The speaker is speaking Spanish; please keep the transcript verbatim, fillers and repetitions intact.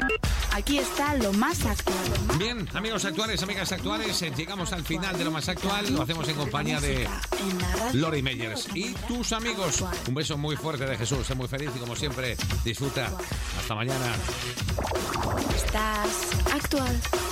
Aquí está lo más actual. Bien, amigos actuales, amigas actuales, eh, llegamos al final de lo más actual. Lo hacemos en compañía de Lori Meyers y tus amigos. Un beso muy fuerte de Jesús, sé muy feliz y como siempre, disfruta. Hasta mañana. Estás actual.